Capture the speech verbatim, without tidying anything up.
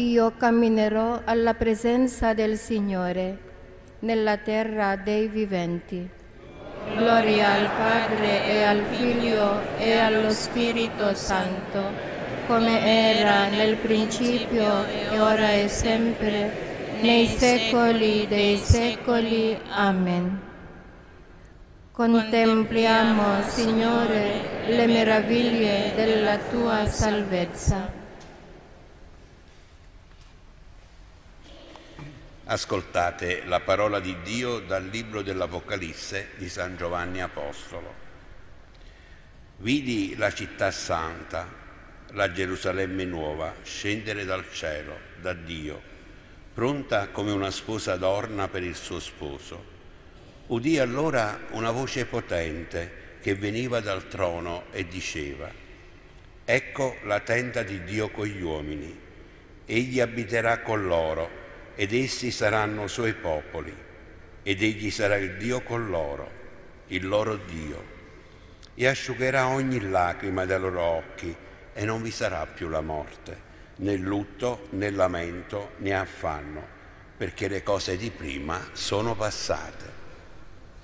io camminerò alla presenza del Signore, nella terra dei viventi. Gloria al Padre e al Figlio e allo Spirito Santo, come era nel principio e ora e sempre, nei secoli dei secoli. Amen. Contempliamo, Signore, le meraviglie della tua salvezza. Ascoltate la parola di Dio dal libro dell'Apocalisse di San Giovanni Apostolo. Vidi la città santa, la Gerusalemme nuova, scendere dal cielo, da Dio, pronta come una sposa adorna per il suo sposo. Udì allora una voce potente che veniva dal trono e diceva: Ecco la tenda di Dio con gli uomini, egli abiterà con loro, ed essi saranno suoi popoli, ed egli sarà il Dio con loro, il loro Dio, e asciugherà ogni lacrima dai loro occhi, e non vi sarà più la morte, né lutto, né lamento, né affanno, perché le cose di prima sono passate.